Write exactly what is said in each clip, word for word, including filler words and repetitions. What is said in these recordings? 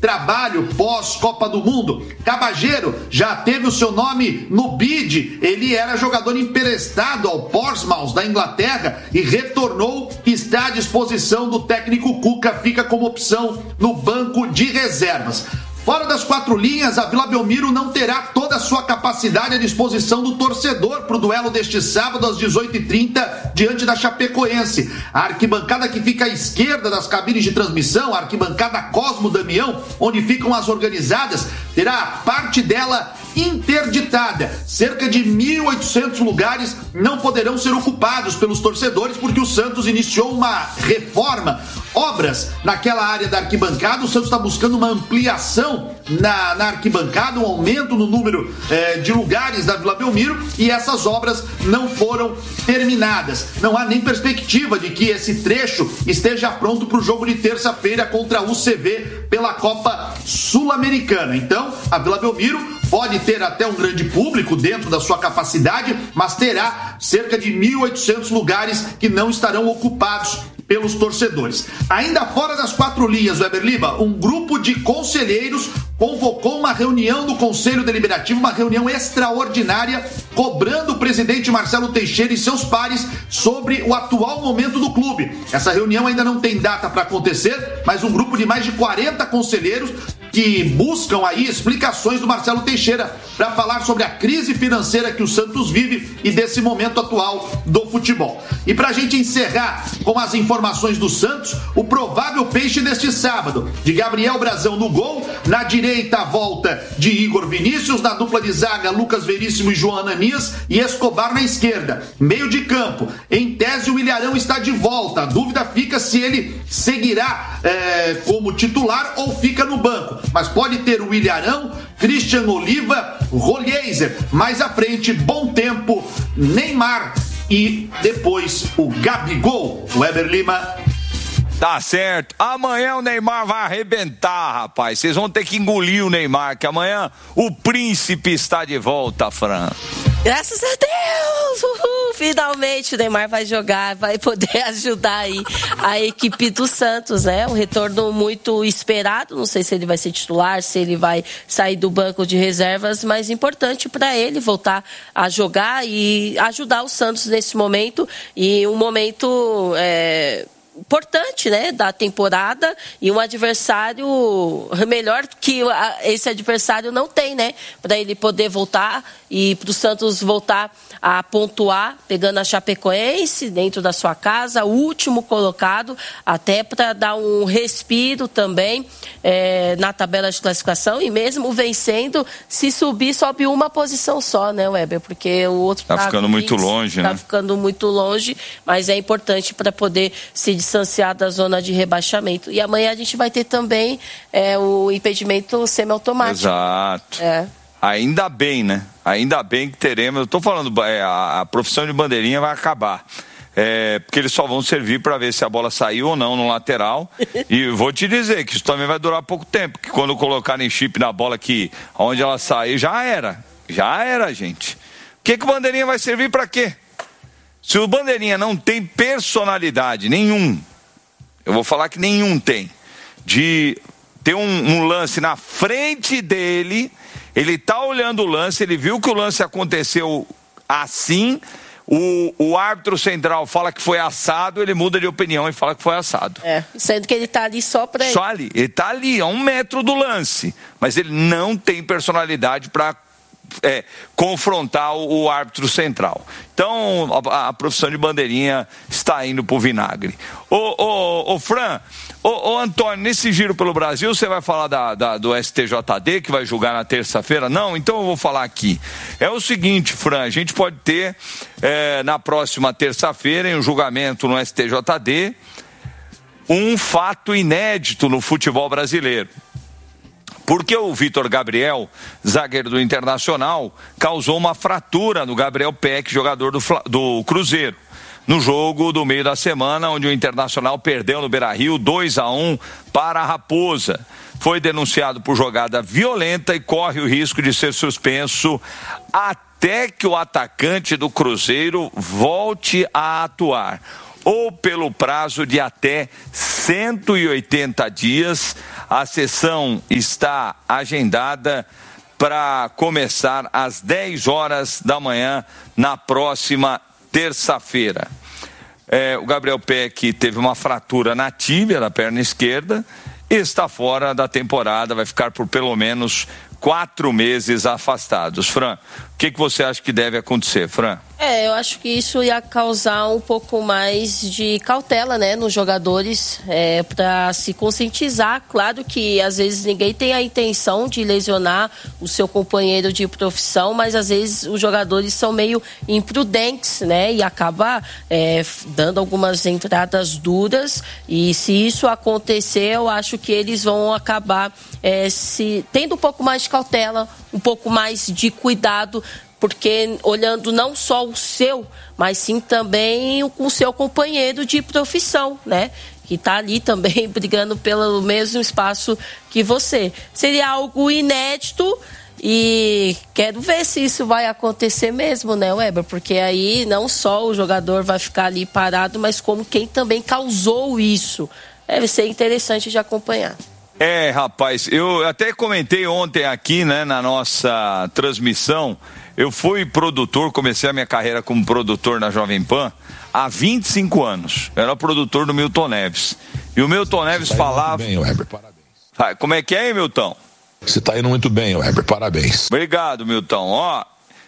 trabalho pós-Copa do Mundo. Cabageiro já teve o seu nome no bid, ele era jogador emprestado ao Portsmouth da Inglaterra e retornou, está à disposição do técnico Cuca, fica como opção no banco de reservas. Fora das quatro linhas, a Vila Belmiro não terá toda a sua capacidade à disposição do torcedor para o duelo deste sábado às dezoito e trinta diante da Chapecoense. A arquibancada que fica à esquerda das cabines de transmissão, a arquibancada Cosmo Damião, onde ficam as organizadas, terá parte dela interditada. Cerca de mil e oitocentos lugares não poderão ser ocupados pelos torcedores porque o Santos iniciou uma reforma, obras naquela área da arquibancada. O Santos está buscando uma ampliação na, na arquibancada, um aumento no número eh, de lugares da Vila Belmiro, e essas obras não foram terminadas. Não há nem perspectiva de que esse trecho esteja pronto para o jogo de terça-feira contra a U C V pela Copa Sul-Americana. Então, a Vila Belmiro pode ter até um grande público dentro da sua capacidade, mas terá cerca de mil e oitocentos lugares que não estarão ocupados pelos torcedores. Ainda fora das quatro linhas, Weber Lima, um grupo de conselheiros convocou uma reunião do Conselho Deliberativo, uma reunião extraordinária, cobrando o presidente Marcelo Teixeira e seus pares sobre o atual momento do clube. Essa reunião ainda não tem data para acontecer, mas um grupo de mais de quarenta conselheiros que buscam aí explicações do Marcelo Teixeira para falar sobre a crise financeira que o Santos vive e desse momento atual do futebol. E para a gente encerrar com as informações do Santos, o provável peixe deste sábado, de Gabriel Brazão no gol, na direita a volta de Igor Vinícius, na dupla de zaga Lucas Veríssimo e João Ananias e Escobar na esquerda. Meio de campo, em tese o Ilharão está de volta, a dúvida fica se ele seguirá é, como titular ou fica no banco. Mas pode ter o Ilharão, Christian Oliva, Rolheiser. Mais à frente, Bom Tempo, Neymar e depois o Gabigol. Weber Lima. Tá certo. Amanhã o Neymar vai arrebentar, rapaz. Vocês vão ter que engolir o Neymar, que amanhã o príncipe está de volta, Fran. Graças a Deus! Uhul, finalmente o Neymar vai jogar, vai poder ajudar aí a equipe do Santos, né? Um retorno muito esperado, não sei se ele vai ser titular, se ele vai sair do banco de reservas, mas importante para ele voltar a jogar e ajudar o Santos nesse momento, e um momento... É... importante, né, da temporada, e um adversário melhor que esse adversário não tem, né, para ele poder voltar e para o Santos voltar a pontuar, pegando a Chapecoense dentro da sua casa, o último colocado, até para dar um respiro também é, na tabela de classificação, e mesmo vencendo, se subir, sobe uma posição só, né, Weber, porque o outro tá, tá ficando muito longe, tá né? ficando muito longe, mas é importante para poder se distanciar da zona de rebaixamento. E amanhã a gente vai ter também é, o impedimento semiautomático. Exato. É. Ainda bem, né? Ainda bem que teremos. Eu estou falando, é, a, a profissão de bandeirinha vai acabar. É, porque eles só vão servir para ver se a bola saiu ou não no lateral. E vou te dizer que isso também vai durar pouco tempo, que quando colocarem chip na bola aqui, onde ela sair, já era. Já era, gente. O que que o bandeirinha vai servir para quê? Se o bandeirinha não tem personalidade nenhum, eu vou falar que nenhum tem, de ter um, um lance na frente dele, ele tá olhando o lance, ele viu que o lance aconteceu assim, o, o árbitro central fala que foi assado, ele muda de opinião e fala que foi assado. É, sendo que ele tá ali só para ele. Só ali, ele tá ali, a um metro do lance, mas ele não tem personalidade para É, confrontar o, o árbitro central. Então a, a profissão de bandeirinha está indo pro vinagre. Ô, ô, ô Fran, ô, ô Antônio, nesse giro pelo Brasil você vai falar da, da, do S T J D que vai julgar na terça-feira? Não? Então eu vou falar aqui. É o seguinte, Fran, a gente pode ter é, na próxima terça-feira, em um julgamento no S T J D, um fato inédito no futebol brasileiro. Porque o Vitor Gabriel, zagueiro do Internacional, causou uma fratura no Gabriel Peck, jogador do, do Cruzeiro, no jogo do meio da semana, onde o Internacional perdeu no Beira-Rio dois a um para a Raposa. Foi denunciado por jogada violenta e corre o risco de ser suspenso até que o atacante do Cruzeiro volte a atuar, ou pelo prazo de até cento e oitenta dias, A sessão está agendada para começar às dez horas da manhã na próxima terça-feira. É, o Gabriel Peck teve uma fratura na tíbia da perna esquerda e está fora da temporada, vai ficar por pelo menos quatro meses afastados. Fran, o que, que você acha que deve acontecer, Fran? É, eu acho que isso ia causar um pouco mais de cautela, né, nos jogadores, é, para se conscientizar. Claro que às vezes ninguém tem a intenção de lesionar o seu companheiro de profissão, mas às vezes os jogadores são meio imprudentes, né, e acaba é, dando algumas entradas duras, e se isso acontecer, eu acho que eles vão acabar é, se tendo um pouco mais de cautela, um pouco mais de cuidado, porque olhando não só o seu, mas sim também o, o seu companheiro de profissão, né? Que está ali também brigando pelo mesmo espaço que você. Seria algo inédito e quero ver se isso vai acontecer mesmo, né, Weber? Porque aí não só o jogador vai ficar ali parado, mas como quem também causou isso. Deve ser interessante de acompanhar. É, rapaz, eu até comentei ontem aqui, né, na nossa transmissão. Eu fui produtor, comecei a minha carreira como produtor na Jovem Pan há vinte e cinco anos. Eu era produtor do Milton Neves. E o Milton Neves Você tá falava... Muito bem, Weber, parabéns. Ah, como é que é, hein, Milton? Você está indo muito bem, Weber, parabéns. Obrigado, Milton. Ó,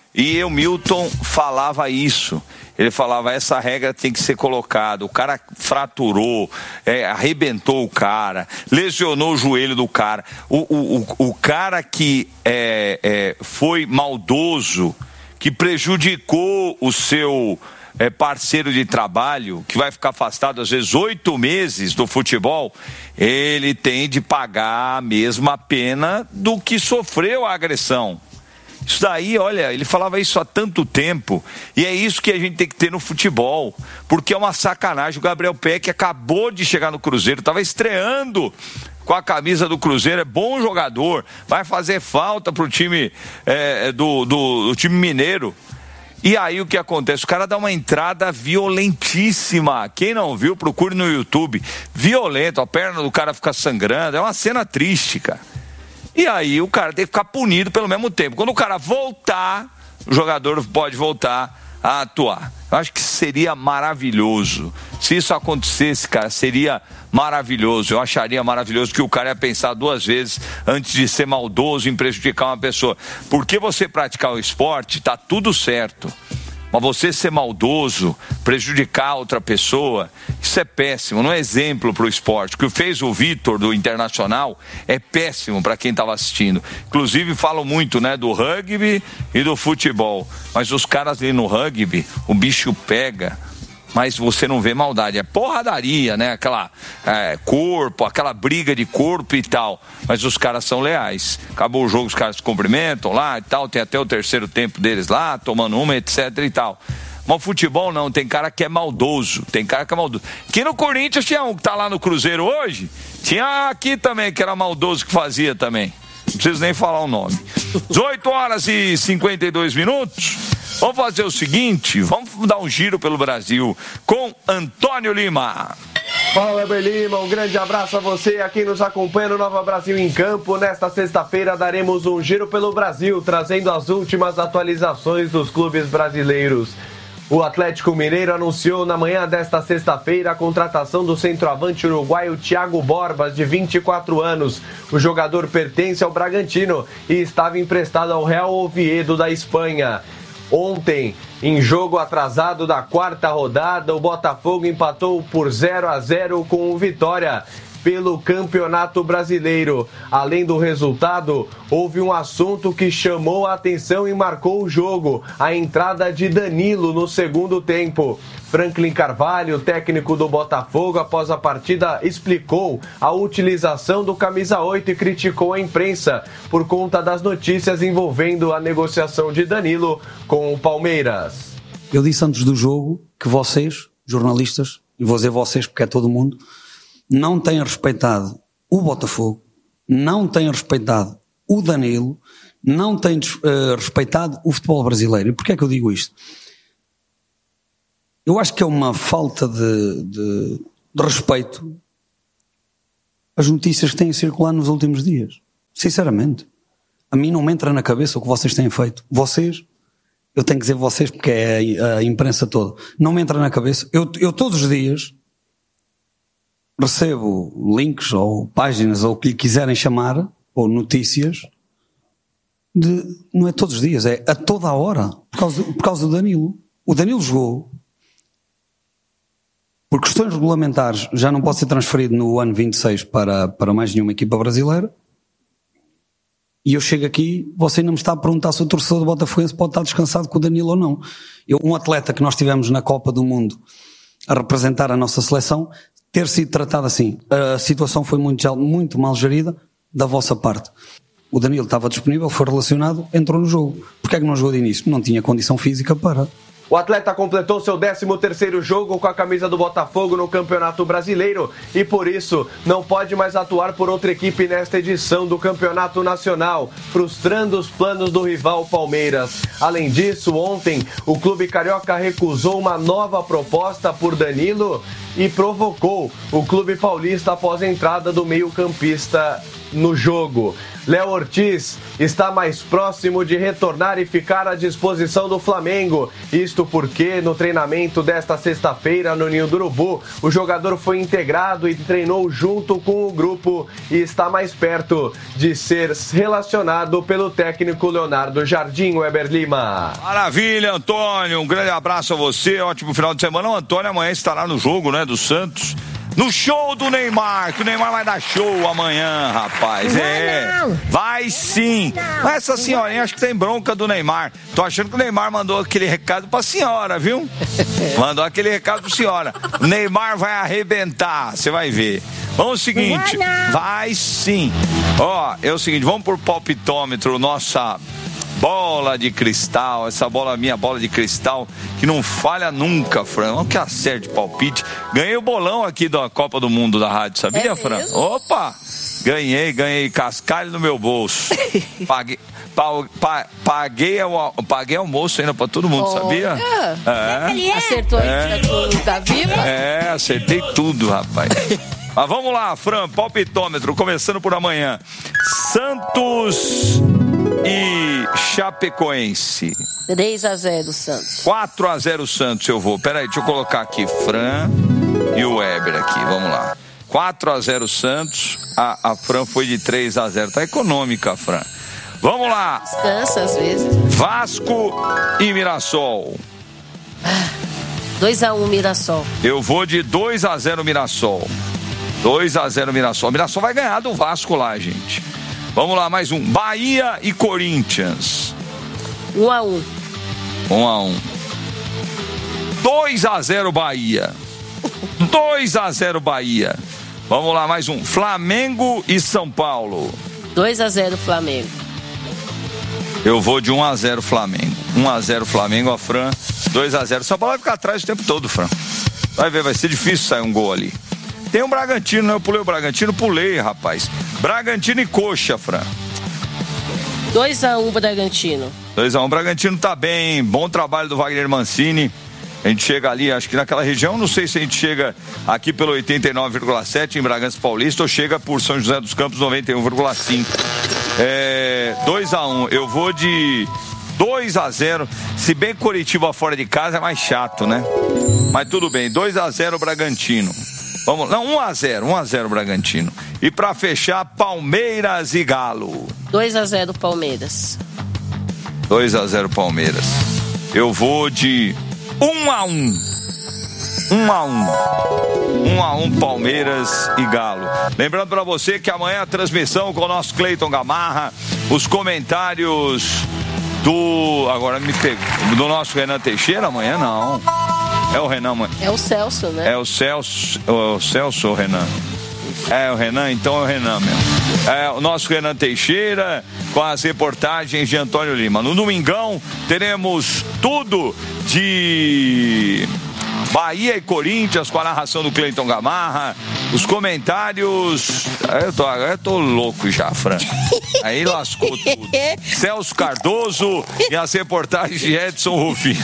e o Milton falava isso. Ele falava, essa regra tem que ser colocada. O cara fraturou, é, arrebentou o cara, lesionou o joelho do cara. O, o, o, o cara que é, é, foi maldoso, que prejudicou o seu é, parceiro de trabalho, que vai ficar afastado às vezes oito meses do futebol, ele tem de pagar a mesma pena do que sofreu a agressão. Isso daí, olha, ele falava isso há tanto tempo, e é isso que a gente tem que ter no futebol, porque é uma sacanagem. O Gabriel Peck acabou de chegar no Cruzeiro, estava estreando com a camisa do Cruzeiro, é bom jogador, vai fazer falta pro time é, do, do, do time mineiro. E aí o que acontece? O cara dá uma entrada violentíssima. Quem não viu, procure no YouTube. Violento, a perna do cara fica sangrando, é uma cena triste, cara. E aí o cara tem que ficar punido pelo mesmo tempo. Quando o cara voltar, o jogador pode voltar a atuar. Eu acho que seria maravilhoso. Se isso acontecesse, cara, seria maravilhoso. Eu acharia maravilhoso que o cara ia pensar duas vezes antes de ser maldoso em prejudicar uma pessoa. Porque você praticar o esporte, tá tudo certo. Mas você ser maldoso, prejudicar outra pessoa, isso é péssimo, não é exemplo para o esporte. O que fez o Vitor do Internacional é péssimo para quem estava assistindo. Inclusive falam muito, né, do rugby e do futebol. Mas os caras ali no rugby, o bicho pega, mas você não vê maldade. É porradaria, né? Aquela é, corpo, aquela briga de corpo e tal. Mas os caras são leais. Acabou o jogo, os caras se cumprimentam lá e tal. Tem até o terceiro tempo deles lá, tomando uma, etc e tal. Mas o futebol não, tem cara que é maldoso. Tem cara que é maldoso. Aqui no Corinthians tinha um que tá lá no Cruzeiro hoje. Tinha aqui também que era maldoso que fazia também. Não preciso nem falar o nome. dezoito horas e cinquenta e dois minutos. Vamos fazer o seguinte, vamos dar um giro pelo Brasil com Antônio Lima. Fala, Weber Lima, um grande abraço a você e a quem nos acompanha no Nova Brasil em Campo. Nesta sexta-feira daremos um giro pelo Brasil, trazendo as últimas atualizações dos clubes brasileiros. O Atlético Mineiro anunciou na manhã desta sexta-feira a contratação do centroavante uruguaio Thiago Borbas, de vinte e quatro anos. O jogador pertence ao Bragantino e estava emprestado ao Real Oviedo da Espanha. Ontem, em jogo atrasado da quarta rodada, o Botafogo empatou por zero a zero com o Vitória pelo Campeonato Brasileiro. Além do resultado, houve um assunto que chamou a atenção e marcou o jogo: a entrada de Danilo no segundo tempo. Franklin Carvalho, técnico do Botafogo, após a partida, explicou a utilização do camisa oito e criticou a imprensa por conta das notícias envolvendo a negociação de Danilo com o Palmeiras. Eu disse antes do jogo que vocês, jornalistas, e vou dizer vocês porque é todo mundo, não têm respeitado o Botafogo, não têm respeitado o Danilo, não têm uh, respeitado o futebol brasileiro. E porquê é que eu digo isto? Eu acho que é uma falta de, de, de respeito as notícias que têm circulado nos últimos dias. Sinceramente. A mim não me entra na cabeça o que vocês têm feito. Vocês, eu tenho que dizer vocês porque é a, a imprensa toda, não me entra na cabeça. Eu, eu todos os dias recebo links ou páginas ou o que lhe quiserem chamar, ou notícias, de, não é todos os dias, é a toda a hora, por causa, por causa do Danilo. O Danilo jogou, por questões regulamentares, já não pode ser transferido no ano vinte e seis para, para mais nenhuma equipa brasileira. E eu chego aqui, você ainda me está a perguntar se o torcedor do Botafogo pode estar descansado com o Danilo ou não. Eu, um atleta que nós tivemos na Copa do Mundo a representar a nossa seleção, ter sido tratado assim. A situação foi muito, muito mal gerida da vossa parte. O Danilo estava disponível, foi relacionado, entrou no jogo. Porquê é que não jogou de início? Não tinha condição física para... O atleta completou seu décimo terceiro jogo com a camisa do Botafogo no Campeonato Brasileiro e, por isso, não pode mais atuar por outra equipe nesta edição do Campeonato Nacional, frustrando os planos do rival Palmeiras. Além disso, ontem, o clube carioca recusou uma nova proposta por Danilo e provocou o clube paulista após a entrada do meio-campista no jogo. Léo Ortiz está mais próximo de retornar e ficar à disposição do Flamengo. Isto porque no treinamento desta sexta-feira no Ninho do Urubu, o jogador foi integrado e treinou junto com o grupo e está mais perto de ser relacionado pelo técnico Leonardo Jardim. Weber Lima. Maravilha, Antônio. Um grande abraço a você. Ótimo final de semana. O Antônio amanhã estará no jogo, né, do Santos. No show do Neymar, que o Neymar vai dar show amanhã, rapaz. Não, é, não. Vai sim. Não, Mas essa senhorinha acho que tem bronca do Neymar. Tô achando que o Neymar mandou aquele recado pra senhora, viu? Mandou aquele recado pra senhora. O Neymar vai arrebentar, você vai ver. Vamos ao seguinte, não, não. vai sim. Ó, é o seguinte, vamos por palpitômetro, nossa... bola de cristal, essa bola minha, bola de cristal, que não falha nunca, Fran. Olha que acerte de palpite. Ganhei o bolão aqui da Copa do Mundo da rádio, sabia, é Fran? Opa! Ganhei, ganhei cascalho no meu bolso. Paguei, pa, pa, paguei, paguei almoço ainda pra todo mundo, oh, sabia? É. É. Acertou é. com o Gaviva? É, acertei tudo, rapaz. Mas vamos lá, Fran, palpitômetro, começando por amanhã. Santos e Chapecoense. três a zero Santos. quatro a zero Santos eu vou. Peraí, deixa eu colocar aqui Fran e o Weber aqui, vamos lá. quatro a zero Santos, a, a Fran foi de três a zero. Tá econômica, Fran. Vamos lá. Descansa às vezes. Vasco e Mirassol. dois a um Mirassol. Eu vou de dois a zero Mirassol. dois a zero Mirassol. Mirassol vai ganhar do Vasco lá, gente. Vamos lá, mais um. Bahia e Corinthians. um a um. um a um. dois a zero Bahia. dois a zero Bahia. Vamos lá, mais um. Flamengo e São Paulo. dois a zero Flamengo. Eu vou de um a zero Flamengo. um a zero Flamengo, a Fran. dois a zero. São Paulo vai ficar atrás o tempo todo, Fran. Vai ver, vai ser difícil sair um gol ali. Tem um Bragantino, né? Eu pulei o Bragantino, pulei, rapaz. Bragantino e Coxa, Fran. dois a um Bragantino. dois a um Bragantino tá bem. Bom trabalho do Wagner Mancini. A gente chega ali, acho que naquela região, não sei se a gente chega aqui pelo oitenta e nove vírgula sete em Bragança Paulista ou chega por São José dos Campos noventa e um vírgula cinco. É, dois a um. Eu vou de dois a zero. Se bem que Coritiba fora de casa é mais chato, né? Mas tudo bem. dois a zero Bragantino. Vamos, não, um a zero, um a zero Bragantino. E pra fechar, Palmeiras e Galo. dois a zero Palmeiras. dois a zero Palmeiras. Eu vou de um a um. um a um. um a um Palmeiras e Galo. Lembrando pra você que amanhã a transmissão com o nosso Cleiton Gamarra, os comentários do, agora me pegou, do nosso Renan Teixeira, amanhã não. É o Renan, mãe. É o Celso, né? É o Celso, o Celso ou o Renan? É o Renan, então é o Renan mesmo. É o nosso Renan Teixeira com as reportagens de Antônio Lima. No domingão teremos tudo de Bahia e Corinthians com a narração do Cleiton Gamarra. Os comentários... Eu tô, eu tô louco já, Fran. Aí lascou tudo. Celso Cardoso e as reportagens de Edson Rufino.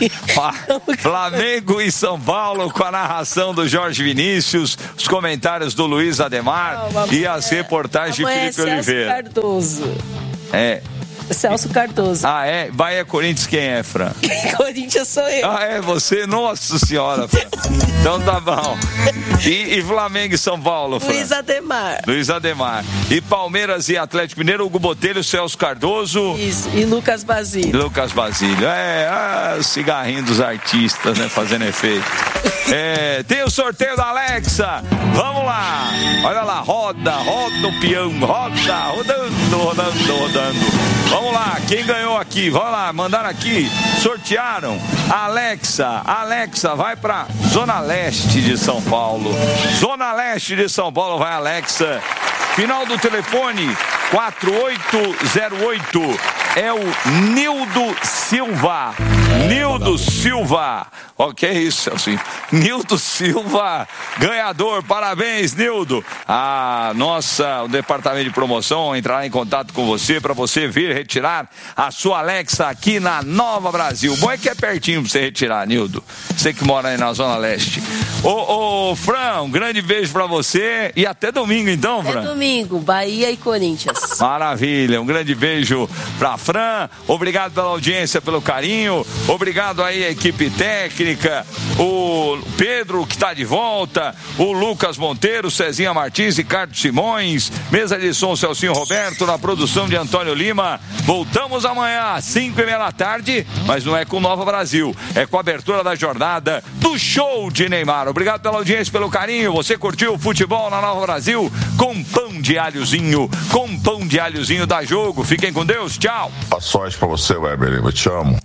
Flamengo e São Paulo com a narração do Jorge Vinícius. Os comentários do Luiz Ademar. Não, e as reportagens de Felipe é Oliveira. Cardoso. É. Celso Cardoso. Ah, é? Bahia Corinthians, quem é, Fran? Corinthians sou eu. Ah, é você? Nossa senhora, Fran. Então tá bom. E, e Flamengo e São Paulo, Fran? Luiz Ademar. Luiz Ademar. E Palmeiras e Atlético Mineiro, Hugo Botelho, Celso Cardoso. Isso, e Lucas Basílio. Lucas Basílio. É, ah, o cigarrinho dos artistas, né, fazendo efeito. É, tem o sorteio da Alexa. Vamos lá. Olha lá, roda, roda o peão, roda, rodando, rodando, rodando. Vamos lá, quem ganhou aqui? Vamos lá, mandaram aqui, sortearam. Alexa, Alexa, vai pra Zona Leste de São Paulo. Zona Leste de São Paulo, vai Alexa. Final do telefone quatro oito zero oito. É o Nildo Silva. Nildo Silva. Ok, isso, assim. Nildo Silva, ganhador. Parabéns, Nildo. A nossa, o departamento de promoção entrará em contato com você para você vir retirar a sua Alexa aqui na Nova Brasil. Bom é que é pertinho para você retirar, Nildo. Você que mora aí na Zona Leste. Ô, ô, Fran, um grande beijo para você e até domingo, então, Fran. Até domingo, Bahia e Corinthians. Maravilha, um grande beijo para Fran. Obrigado pela audiência, pelo carinho. Obrigado aí à equipe técnica, o Pedro que está de volta, o Lucas Monteiro, Cezinha Martins, Ricardo Simões, mesa de som Celcinho Roberto, na produção de Antônio Lima. Voltamos amanhã às cinco e meia da tarde, mas não é com Nova Brasil, é com a abertura da jornada do show de Neymar. Obrigado pela audiência, pelo carinho. Você curtiu o futebol na Nova Brasil com pão de alhozinho, com pão de alhozinho da Jogo. Fiquem com Deus, tchau. A sorte pra você, Weber, eu te amo.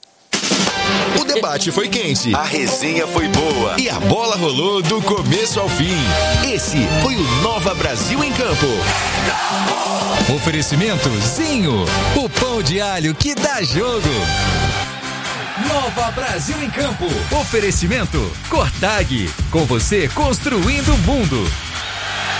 O debate foi quente, a resenha foi boa e a bola rolou do começo ao fim. Esse foi o Nova Brasil em Campo. Oferecimento Zinho, o pão de alho que dá jogo. Nova Brasil em Campo. Oferecimento Cortag, com você construindo o mundo.